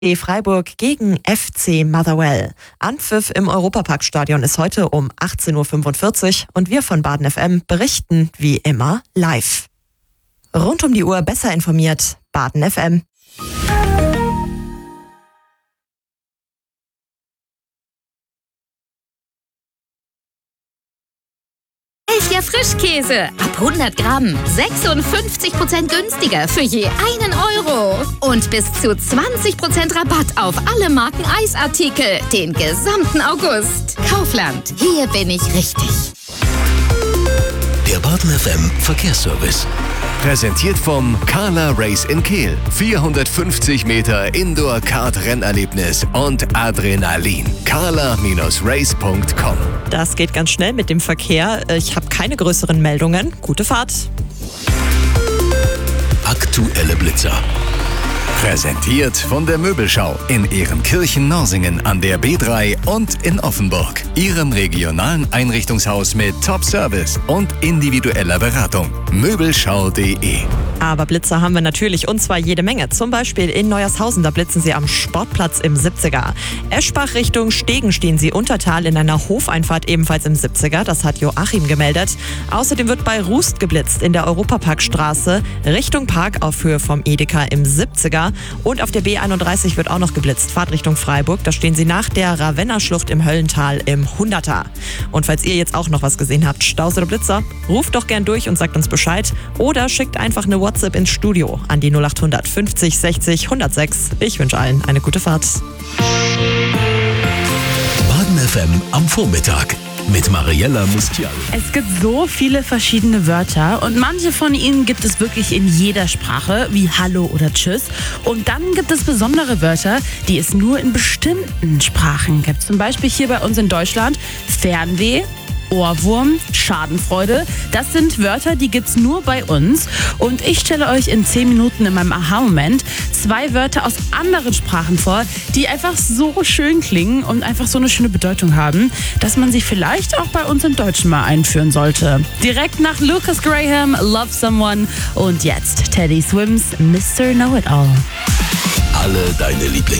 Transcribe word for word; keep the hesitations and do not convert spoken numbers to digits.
E Freiburg gegen F C Motherwell. Anpfiff im Europaparkstadion ist heute um achtzehn Uhr fünfundvierzig und wir von Baden F M berichten wie immer live. Rund um die Uhr besser informiert, Baden F M. Elfja Frischkäse. Ab hundert Gramm. sechsundfünfzig Prozent günstiger für je einen Euro. Und bis zu zwanzig Prozent Rabatt auf alle Marken Eisartikel. Den gesamten August. Kaufland. Hier bin ich richtig. Der Baden F M Verkehrsservice. Präsentiert vom Carla Race in Kehl. vierhundertfünfzig Meter Indoor-Kart-Rennerlebnis und Adrenalin. carla Race punkt com. Das geht ganz schnell mit dem Verkehr. Ich habe keine größeren Meldungen. Gute Fahrt. Aktuelle Blitzer. Präsentiert von der Möbelschau in Ehrenkirchen-Norsingen an der B drei und in Offenburg. Ihrem regionalen Einrichtungshaus mit Top-Service und individueller Beratung. Möbelschau punkt de. Aber Blitzer haben wir natürlich, und zwar jede Menge. Zum Beispiel in Neuershausen, da blitzen sie am Sportplatz im siebziger. Eschbach Richtung Stegen stehen sie Untertal in einer Hofeinfahrt ebenfalls im siebziger. Das hat Joachim gemeldet. Außerdem wird bei Rust geblitzt in der Europaparkstraße Richtung Park auf Höhe vom Edeka im siebziger. Und auf der B einunddreißig wird auch noch geblitzt. Fahrt Richtung Freiburg, da stehen sie nach der Ravenna-Schlucht im Höllental im hunderter. Und falls ihr jetzt auch noch was gesehen habt, Staus oder Blitzer, ruft doch gern durch und sagt uns Bescheid. Oder schickt einfach eine WhatsApp ins Studio an die null acht hundert fünfzig sechzig hundertsechs. Ich wünsche allen eine gute Fahrt. Baden F M am Vormittag mit Mariella Mustial. Es gibt so viele verschiedene Wörter und manche von ihnen gibt es wirklich in jeder Sprache, wie Hallo oder Tschüss. Und dann gibt es besondere Wörter, die es nur in bestimmten Sprachen gibt. Zum Beispiel hier bei uns in Deutschland Fernweh, Ohrwurm, Schadenfreude. Das sind Wörter, die gibt's nur bei uns. Und ich stelle euch in zehn Minuten in meinem Aha-Moment zwei Wörter aus anderen Sprachen vor, die einfach so schön klingen und einfach so eine schöne Bedeutung haben, dass man sie vielleicht auch bei uns im Deutschen mal einführen sollte. Direkt nach Lucas Graham, Love Someone und jetzt Teddy Swims, Mister Know-It-All. Alle deine Lieblings